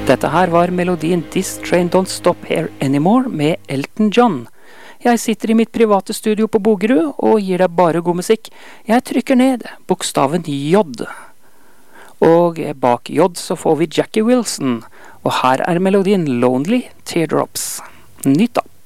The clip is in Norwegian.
Dette her var melodien This Train Don't Stop Here Anymore med Elton John. Jeg sitter i mitt private studio på Bogerud og gir deg bare god musikk. Jeg trykker ned bokstaven J. Og bak J så får vi Jackie Wilson. Og her er melodien Lonely Teardrops. Nytt da!